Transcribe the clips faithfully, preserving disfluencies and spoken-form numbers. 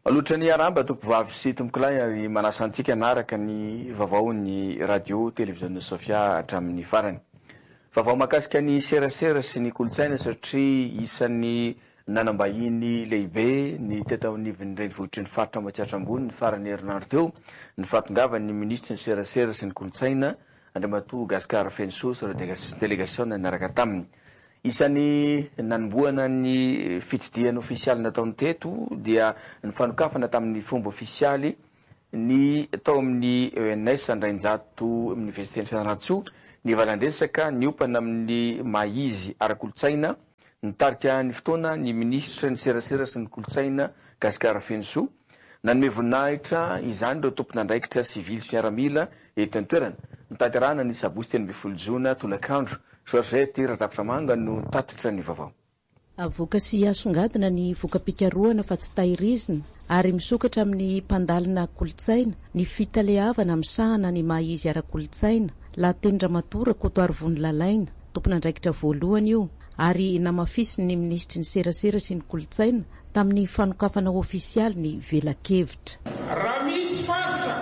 Alohan'ny aramba tompovavy sy tombokolay manasa antsika naraka ny vaovaon'ny radio télévision Sofia hatramin'ny farany. Vaovao mahakasika ny serasera sy ny kolotsaina satria isan'ny nanambahiny lehibe ny tetaonivon'ny renivohitry ny faritra Matsiatra Ambony ny farany herinandro teo ny fahatongavan'ny ministra ny serasera sy ny kolotsaina Andriamatoa Gaspard Fensous délégation niaraka taminy. Isan'ny nanomboana ny fitsidiana ofisialy nataony teto dia ny fanokafana tamin'ny fomba ofisialy ny tao amin'ny E N S Andrainjato Université Fianarantsoa ny valandresaka niopana amin'ny maizy ara-kolotsaina nitarika ny fotoana ny ministra ny serasera sy ny kolotsaina Gaspard Fensous nanome voninahitra izany ireo tompon'andraikitra sivily sy miaramila eto an-toerana nitanterahana ny sabosy teny ambin'ny folo jona tolakandro Georgette Rataframanga no tatitra ny vaovao. Avoaka sy asongadina ny voka-pikaroana fa tsy tahirizina ary misokatra amin'ny mpandalina kolotsaina ny fitalehavana misahana ny maizy ara-kolotsaina la Tendramatoa Kotoarivony Lalaina tompon'andraikitra voalohany io ary namafisy ny ministry ny serasera sy ny kolotsaina tamin'ny fanokafana ofisialy ny velakevitra. Raha misy faritra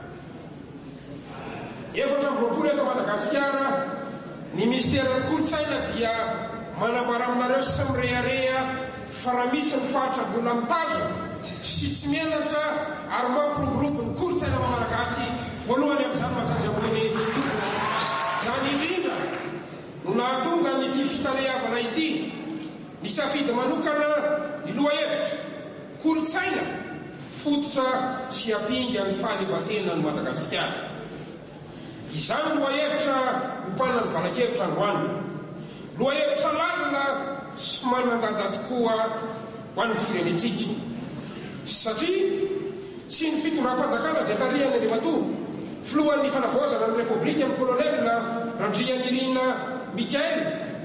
efatra roapolo eto Madagasikara ny ministera kolotsaina dia manambara aminareo sy mirearea fa raha misy ny faritra mbola mitazo sy tsy menatra ary mampiroborobo ny kolotsaina malagasy voalohany amin'izany mahasazy ambony zany indrindra no nahatonga nyity fitalehavana ity ny safidy manokana ny lohahevitra kolotsaina fototra sy apinga ny fahaleovatena ny Madagasikara. Izany lohahevitra opana ny valakevitra androany lohahevitra lalina sy manandanja tokoa ho an'ny firenetsika satria tsy ny fitondram-panjakana izay tarihany Andriamatoa filohan'ny fanavaozana ny repoblika amin'ny kolonela Randrianirina Mikael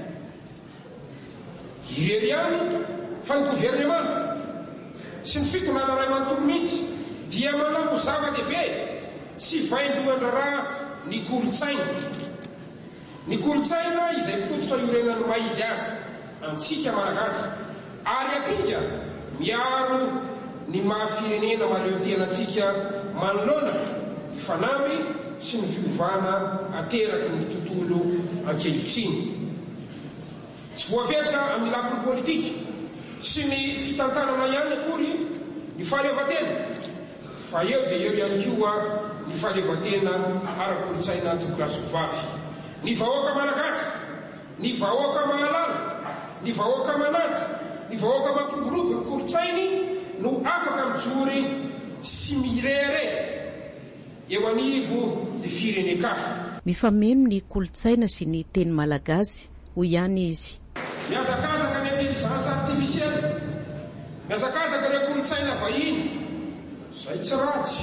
irery ihany fa ny governemanta sy ny fitondrana ray manontolo mihitsy dia manao zava-dehibe tsy vaindohan-draharaha ny kolotsaina ny kolotsaina izay fototra iorenan'ny maizy azy antsika malagasy ary apinga miaro ny mahafirenena maleotenantsika manolona ny fanamby sy ny fiovana ateraky ny tontolo ankehitriny. Tsy voafetra amin'ny lafiny politika sy ny fitantanana ihany akory ny fahaleovatena fa eo dia eo ihany koa ny fahaleovatena ara-kolotsaina tokolasokovavy. Ny vahoaka malagasy, ny vahoaka mahalala, ny vahoaka manatsy, ny vahoaka mampiroborobo ny kolotsainy no afaka mijory sy mirere eo anivo ny firenen-kafa. Mifameno ny kolotsaina sy ny teny malagasy ho ihany izy. Miazakazaka ny intelligence artificielle, miazakazaka ny kolotsaina vahiny, izay tsy ratsy.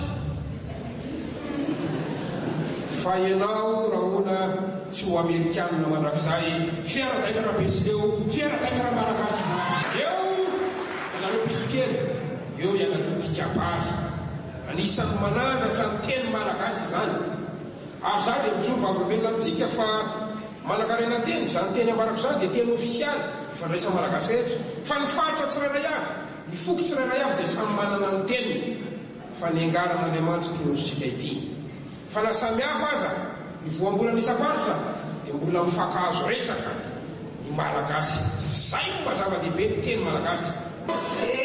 Fa ianao rahona tsy ho Amerikanina mandrakizay fiara-taitra besileo, fiara-taitra malagasy izany. Eo ianareo pisokely, eo ianareo pikapary. Anisan'ny manandratra ny teny malagasy izany. Ary za dia mijoro vavolombelona amintsika fa manakarena teny, izany teny ambarako izany dia teny ofisialy ifandraisa malagasy rehetra. Fa ny faritra tsirairay avy, ny foky tsirairay avy dia samy manana ny teniny fa ny angaran'Andriamanitra tonositsika ity. Fa na samy hafa aza ny voambolana isa-paritra dia mbola mifakahazo resaka ny malagasy. Zay no mazava-dehibe ny teny malagasy.